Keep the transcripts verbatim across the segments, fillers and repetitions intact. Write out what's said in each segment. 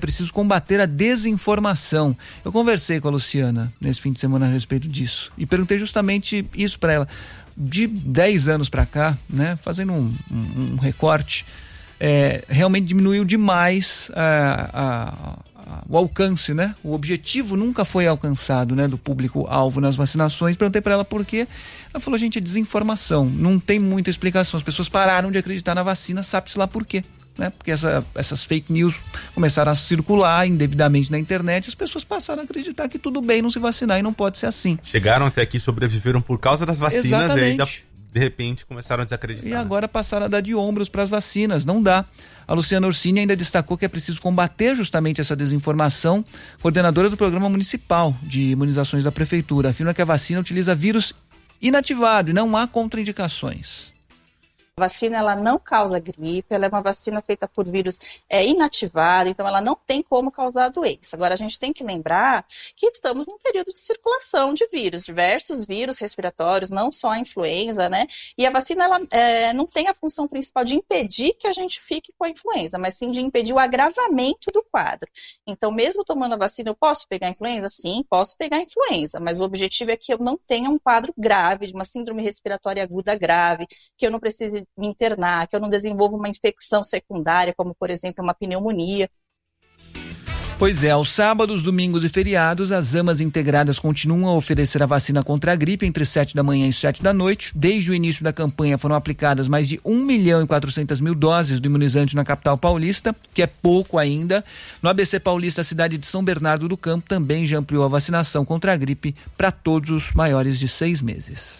preciso combater a desinformação. Eu conversei com a Luciana nesse fim de semana a respeito disso e perguntei justamente isso para ela. De dez anos para cá, né, fazendo um, um, um recorte, é, realmente diminuiu demais a, a, a, o alcance, né? O objetivo nunca foi alcançado, né, do público-alvo nas vacinações. Perguntei para ela por quê. Ela falou, gente, é desinformação, não tem muita explicação. As pessoas pararam de acreditar na vacina, sabe-se lá por quê. Né? Porque essa, essas fake news começaram a circular indevidamente na internet, as pessoas passaram a acreditar que tudo bem não se vacinar e não pode ser assim. Chegaram até aqui, sobreviveram por causa das vacinas. Exatamente. E ainda, de repente, começaram a desacreditar. E agora passaram a dar de ombros para as vacinas, não dá. A Luciana Orsini ainda destacou que é preciso combater justamente essa desinformação. Coordenadora do Programa Municipal de Imunizações da Prefeitura afirma que a vacina utiliza vírus inativado e não há contraindicações. A vacina, ela não causa gripe, ela é uma vacina feita por vírus é, inativado, então ela não tem como causar doença. Agora, a gente tem que lembrar que estamos num período de circulação de vírus, diversos vírus respiratórios, não só a influenza, né? E a vacina, ela é, não tem a função principal de impedir que a gente fique com a influenza, mas sim de impedir o agravamento do quadro. Então, mesmo tomando a vacina, eu posso pegar a influenza? Sim, posso pegar a influenza, mas o objetivo é que eu não tenha um quadro grave, de uma síndrome respiratória aguda grave, que eu não precise me internar, que eu não desenvolva uma infecção secundária, como, por exemplo, uma pneumonia. Pois é, aos sábados, domingos e feriados, as AMAs integradas continuam a oferecer a vacina contra a gripe entre sete da manhã e sete da noite. Desde o início da campanha foram aplicadas mais de um milhão e quatrocentas mil doses do imunizante na capital paulista, que é pouco ainda. No A B C Paulista, a cidade de São Bernardo do Campo também já ampliou a vacinação contra a gripe para todos os maiores de seis meses.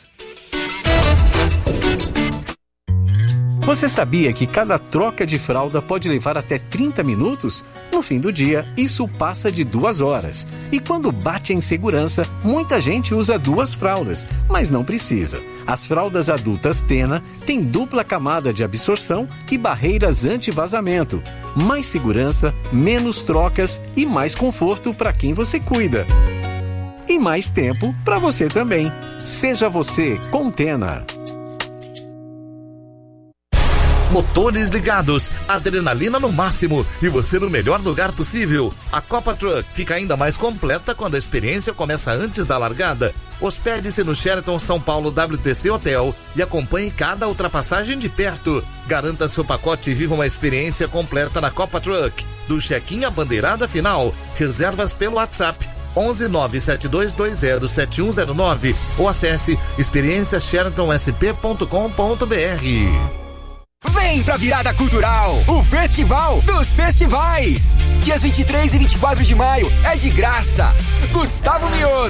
Você sabia que cada troca de fralda pode levar até trinta minutos? No fim do dia, isso passa de duas horas. E quando bate a insegurança, muita gente usa duas fraldas, mas não precisa. As fraldas adultas Tena têm dupla camada de absorção e barreiras anti-vazamento. Mais segurança, menos trocas e mais conforto para quem você cuida. E mais tempo para você também. Seja você com Tena. Motores ligados, adrenalina no máximo e você no melhor lugar possível. A Copa Truck fica ainda mais completa quando a experiência começa antes da largada. Hospede-se no Sheraton São Paulo W T C Hotel e acompanhe cada ultrapassagem de perto. Garanta seu pacote e viva uma experiência completa na Copa Truck. Do check-in à bandeirada final. Reservas pelo WhatsApp onze nove sete dois dois zero sete um zero nove ou acesse experiência sheraton s p ponto com ponto b r. Vem pra Virada Cultural, o Festival dos Festivais. Dias vinte e três e vinte e quatro de maio é de graça. Gustavo Mioto,